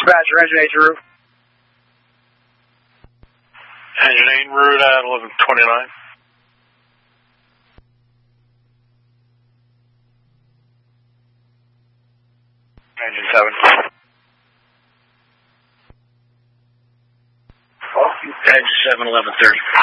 Roger, engine 8 to route. Engine 8 en route at 1129. Engine 7. Engine 7, 1130.